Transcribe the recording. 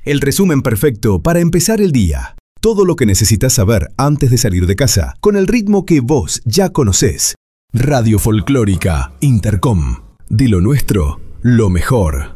El resumen perfecto para empezar el día. Todo lo que necesitas saber antes de salir de casa, con el ritmo que vos ya conocés. Radio Folclórica Intercom. De lo nuestro, lo mejor.